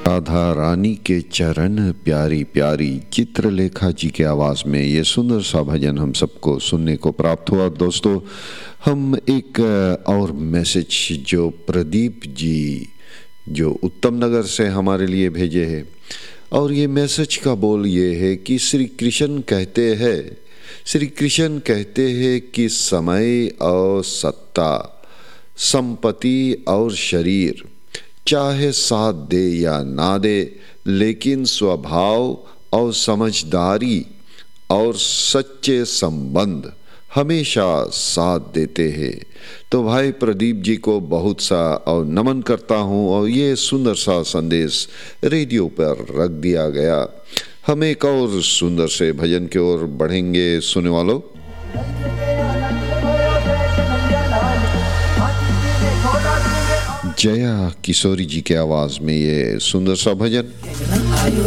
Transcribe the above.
राधा रानी के चरण प्यारी प्यारी, चित्रलेखा जी के आवाज़ में ये सुंदर सा भजन हम सबको सुनने को प्राप्त हुआ। दोस्तों, हम एक और मैसेज जो प्रदीप जी जो उत्तम नगर से हमारे लिए भेजे हैं, और ये मैसेज का बोल ये है कि श्री कृष्ण कहते हैं कि समय और सत्ता, संपत्ति और शरीर चाहे साथ दे या ना दे, लेकिन स्वभाव और समझदारी और सच्चे संबंध हमेशा साथ देते हैं। तो भाई प्रदीप जी को बहुत सा और नमन करता हूँ, और ये सुंदर सा संदेश रेडियो पर रख दिया गया। हम एक और सुंदर से भजन की ओर बढ़ेंगे। सुने वालों, जया किशोरी जी के आवाज में ये सुंदर सा भजन।